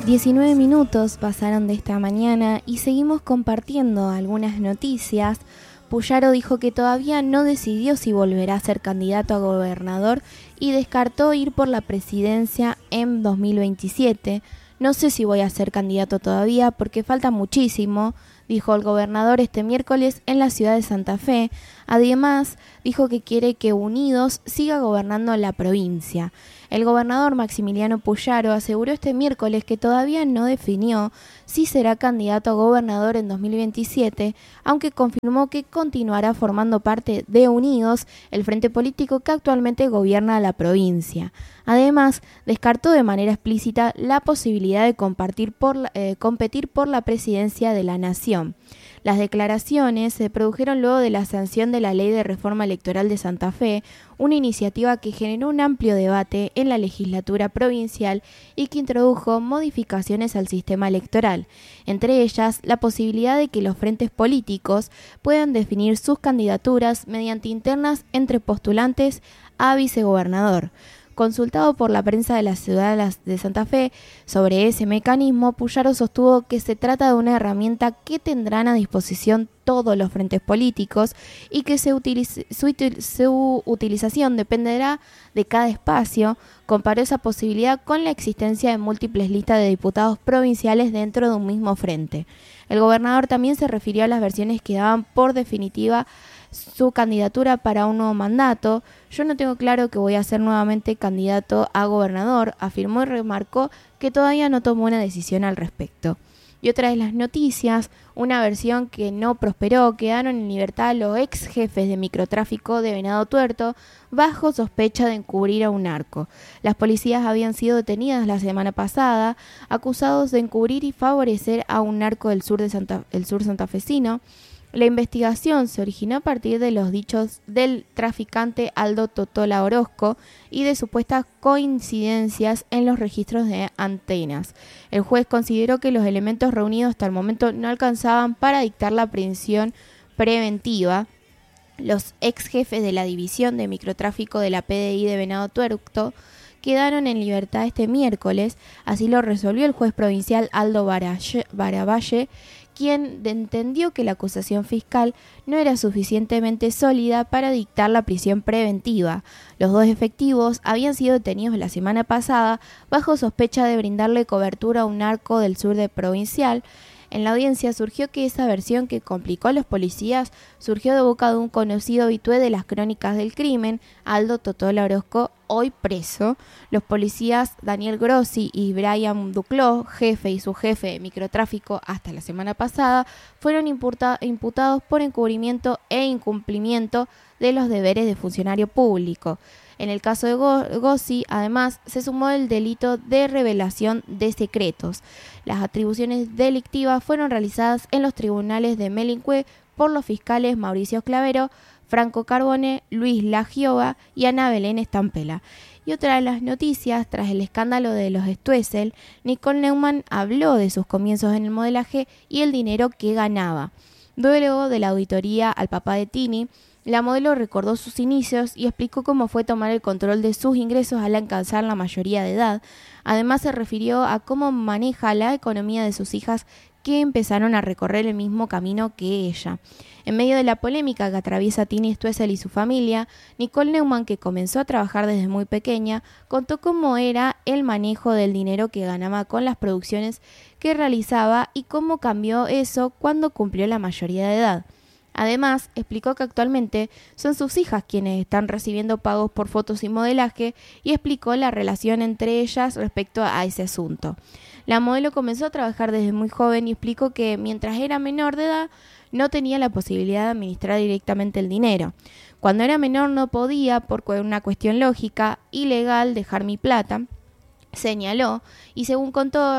19 minutos pasaron de esta mañana y seguimos compartiendo algunas noticias. Puyaro dijo que todavía no decidió si volverá a ser candidato a gobernador y descartó ir por la presidencia en 2027. No sé si voy a ser candidato todavía porque falta muchísimo, dijo el gobernador este miércoles en la ciudad de Santa Fe. Además, dijo que quiere que Unidos siga gobernando la provincia. El gobernador Maximiliano Puyaro aseguró este miércoles que todavía no definió si será candidato a gobernador en 2027, aunque confirmó que continuará formando parte de Unidos, el frente político que actualmente gobierna la provincia. Además, descartó de manera explícita la posibilidad de competir por la presidencia de la nación. Las declaraciones se produjeron luego de la sanción de la Ley de Reforma Electoral de Santa Fe, una iniciativa que generó un amplio debate en la legislatura provincial y que introdujo modificaciones al sistema electoral, entre ellas la posibilidad de que los frentes políticos puedan definir sus candidaturas mediante internas entre postulantes a vicegobernador. Consultado por la prensa de la ciudad de Santa Fe sobre ese mecanismo, Puyaro sostuvo que se trata de una herramienta que tendrán a disposición todos los frentes políticos y que su utilización dependerá de cada espacio. Comparó esa posibilidad con la existencia de múltiples listas de diputados provinciales dentro de un mismo frente. El gobernador también se refirió a las versiones que daban por definitiva su candidatura para un nuevo mandato. Yo no tengo claro que voy a ser nuevamente candidato a gobernador, afirmó y remarcó que todavía no tomó una decisión al respecto. Y otra de las noticias, una versión que no prosperó, quedaron en libertad los ex jefes de microtráfico de Venado Tuerto bajo sospecha de encubrir a un narco. Las policías habían sido detenidas la semana pasada, acusados de encubrir y favorecer a un narco del sur santafesino. La investigación se originó a partir de los dichos del traficante Aldo Totola Orozco y de supuestas coincidencias en los registros de antenas. El juez consideró que los elementos reunidos hasta el momento no alcanzaban para dictar la prisión preventiva. Los ex jefes de la división de microtráfico de la PDI de Venado Tuerto quedaron en libertad este miércoles, así lo resolvió el juez provincial Aldo Baravalle, quien entendió que la acusación fiscal no era suficientemente sólida para dictar la prisión preventiva. Los dos efectivos habían sido detenidos la semana pasada bajo sospecha de brindarle cobertura a un narco del sur de provincial. En la audiencia surgió que esa versión que complicó a los policías surgió de boca de un conocido habitué de las crónicas del crimen, Aldo Totola Orozco, hoy preso. Los policías Daniel Grossi y Brian Duclos, jefe y subjefe de microtráfico hasta la semana pasada, fueron imputados por encubrimiento e incumplimiento de los deberes de funcionario público. En el caso de Grossi, además, se sumó el delito de revelación de secretos. Las atribuciones delictivas fueron realizadas en los tribunales de Melincue por los fiscales Mauricio Clavero, Franco Carbone, Luis Lagiova y Ana Belén Estampela. Y otra de las noticias, tras el escándalo de los Stoessel, Nicole Neumann habló de sus comienzos en el modelaje y el dinero que ganaba. Luego de la auditoría al papá de Tini, la modelo recordó sus inicios y explicó cómo fue tomar el control de sus ingresos al alcanzar la mayoría de edad. Además, se refirió a cómo maneja la economía de sus hijas que empezaron a recorrer el mismo camino que ella. En medio de la polémica que atraviesa Tini Stoessel y su familia, Nicole Neumann, que comenzó a trabajar desde muy pequeña, contó cómo era el manejo del dinero que ganaba con las producciones que realizaba y cómo cambió eso cuando cumplió la mayoría de edad. Además, explicó que actualmente son sus hijas quienes están recibiendo pagos por fotos y modelaje y explicó la relación entre ellas respecto a ese asunto. La modelo comenzó a trabajar desde muy joven y explicó que mientras era menor de edad no tenía la posibilidad de administrar directamente el dinero. Cuando era menor no podía, por una cuestión lógica y legal, dejar mi plata, señaló, y según contó,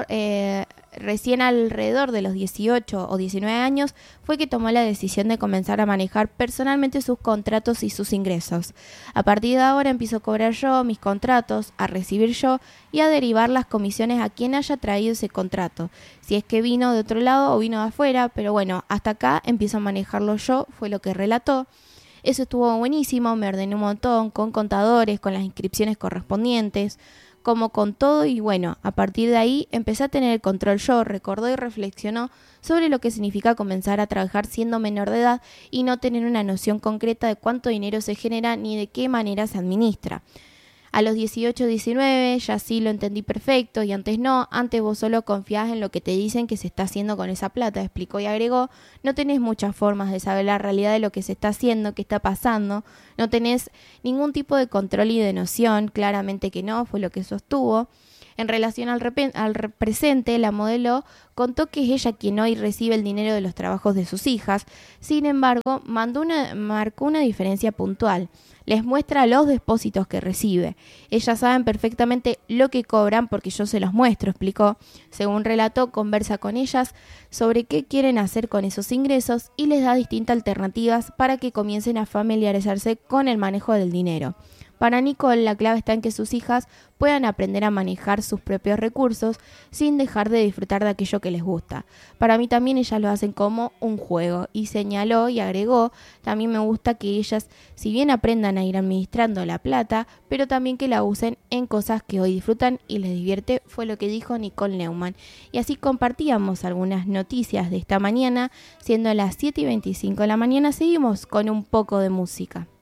recién alrededor de los 18 o 19 años fue que tomó la decisión de comenzar a manejar personalmente sus contratos y sus ingresos. A partir de ahora empiezo a cobrar yo mis contratos, a recibir yo y a derivar las comisiones a quien haya traído ese contrato. Si es que vino de otro lado o vino de afuera, pero bueno, hasta acá empiezo a manejarlo yo, fue lo que relató. Eso estuvo buenísimo, me ordené un montón, con contadores, con las inscripciones correspondientes, como con todo y bueno, a partir de ahí empecé a tener el control yo, recordó y reflexionó sobre lo que significa comenzar a trabajar siendo menor de edad y no tener una noción concreta de cuánto dinero se genera ni de qué manera se administra. A los 18, 19 ya sí lo entendí perfecto y antes no, antes vos solo confiás en lo que te dicen que se está haciendo con esa plata, explicó y agregó, no tenés muchas formas de saber la realidad de lo que se está haciendo, qué está pasando, no tenés ningún tipo de control y de noción, claramente que no, fue lo que sostuvo. En relación al presente, la modelo contó que es ella quien hoy recibe el dinero de los trabajos de sus hijas. Sin embargo, marcó una diferencia puntual. Les muestra los depósitos que recibe. Ellas saben perfectamente lo que cobran porque yo se los muestro, explicó. Según relató, conversa con ellas sobre qué quieren hacer con esos ingresos y les da distintas alternativas para que comiencen a familiarizarse con el manejo del dinero. Para Nicole, la clave está en que sus hijas puedan aprender a manejar sus propios recursos sin dejar de disfrutar de aquello que les gusta. Para mí también ellas lo hacen como un juego, y señaló y agregó, también me gusta que ellas, si bien aprendan a ir administrando la plata, pero también que la usen en cosas que hoy disfrutan y les divierte, fue lo que dijo Nicole Neumann. Y así compartíamos algunas noticias de esta mañana, siendo las 7:25 de la mañana, seguimos con un poco de música.